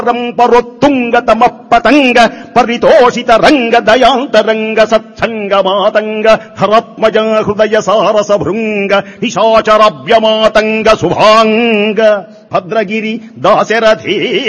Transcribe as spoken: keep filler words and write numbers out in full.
పరొత్తుంగ తమ పతంగ పరితోషిత రంగ దయాంతరంగ సత్సంగ మాతంగ ధరాత్మజ హృదయ సారస భృంగ నిశాచరవ్యమాతంగ శుభాంగ భద్రగిరి దాశరథీ